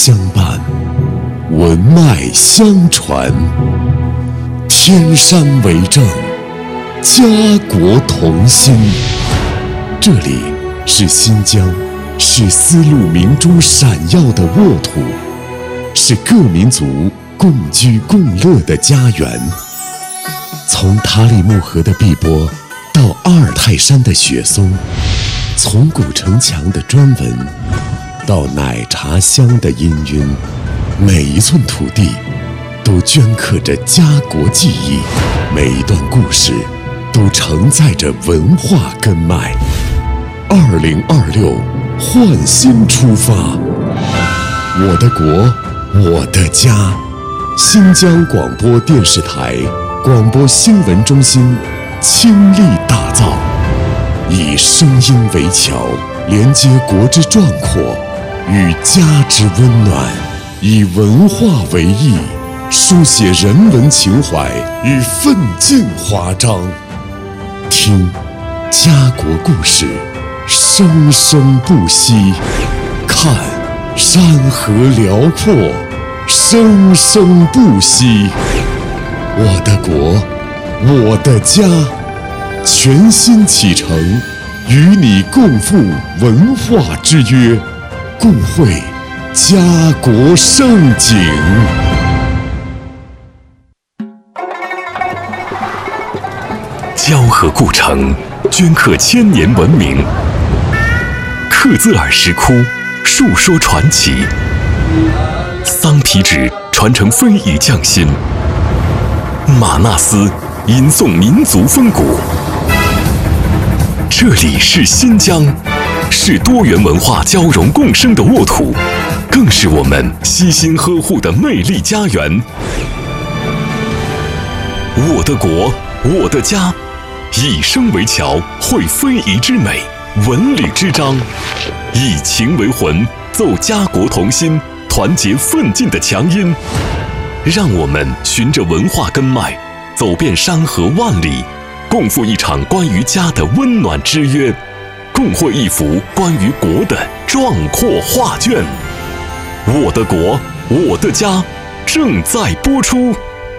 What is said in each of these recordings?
相伴，文脉相传，天山为证，家国同心。这里是新疆，是丝路明珠闪耀的沃土，是各民族共居共乐的家园。从塔里木河的碧波到阿尔泰山的雪松，从古城墙的砖纹到奶茶香的氤氲，每一寸土地都镌刻着家国记忆，每一段故事都承载着文化根脉。2026，焕新出发，我的国，我的家。新疆广播电视台广播新闻中心倾力打造，以声音为桥，连接国之壮阔与家之温暖，以文化为翼，书写人文情怀与奋进华章。听家国故事，生生不息；看山河辽阔，生生不息。我的国，我的家，全新启程，与你共赴文化之约，共绘家国盛景。 交河故城，镌刻千年文明；克孜尔石窟，述说传奇；桑皮纸传承非遗匠心；玛纳斯吟诵民族风骨。这里是新疆，是多元文化交融共生的沃土，更是我们悉心呵护的魅力家园。我的国，我的家，以声为桥，绘非遗之美，文旅之章；以情为魂，奏家国同心，团结奋进的强音。让我们循着文化根脉，走遍山河万里，共赴一场关于家的温暖之约，共绘一幅关于国的壮阔画卷。我的国，我的家，正在播出。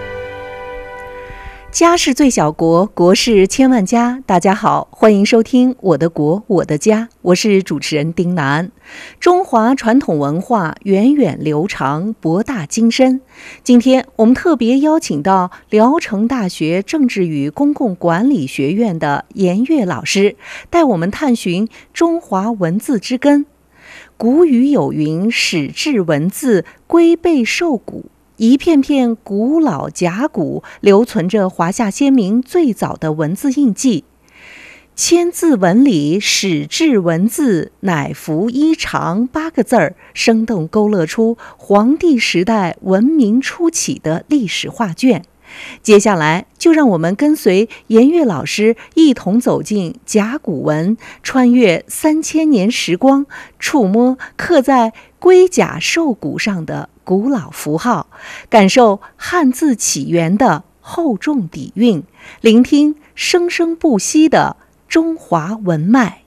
家是最小国，国是千万家。大家好，欢迎收听我的国，我的家，我是主持人丁楠。中华传统文化源远流长，博大精深。今天我们特别邀请到聊城大学政治与公共管理学院的严跃老师，带我们探寻中华文字之根。古语有云：始制文字，龟背兽骨。一片片古老甲骨留存着华夏先民最早的文字印记。千字文里始制文字，乃服衣长8个字儿，生动勾勒出黄帝时代文明初起的历史画卷。接下来就让我们跟随严跃老师一同走进甲骨文，穿越3000年时光，触摸刻在龟甲兽骨上的古老符号，感受汉字起源的厚重底蕴，聆听生生不息的中华文脉。